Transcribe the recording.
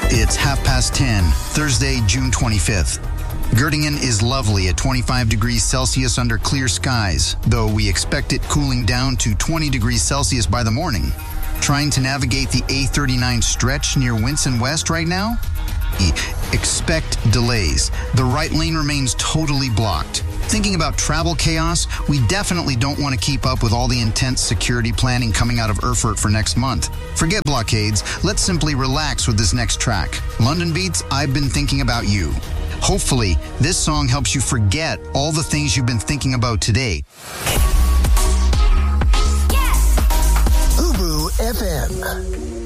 It's 10:30, Thursday, June 25th. Göttingen is lovely at 25 degrees Celsius under clear skies, though we expect it cooling down to 20 degrees Celsius by the morning. Trying to navigate the A39 stretch near Winson West right now? Expect delays. The right lane remains totally blocked. Thinking about travel chaos, we definitely don't want to keep up with all the intense security planning coming out of Erfurt for next month. Forget blockades. Let's simply relax with this next track. London Beats, I've Been Thinking About You. Hopefully, this song helps you forget all the things you've been thinking about today. Ubu FM.